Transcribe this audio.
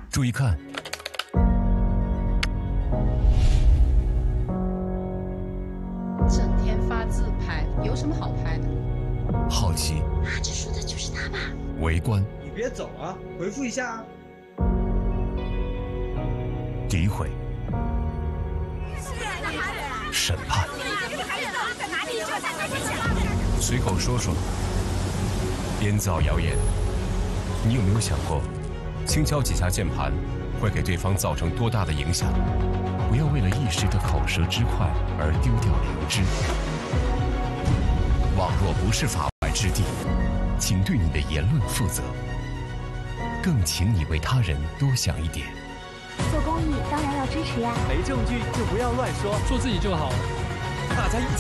注意看。 整天发自拍，有什么好拍的？ 好奇。 这说的就是他吧？ 围观。 你别走啊，回复一下啊。 诋毁。审判。随口说说。编造谣言。你有没有想过，轻敲几下键盘会给对方造成多大的影响？不要为了一时的口舌之快而丢掉良知。网络不是法外之地，请对你的言论负责，更请你为他人多想一点。 做公益当然要支持呀， 没证据就不要乱说， 做自己就好， 大家一起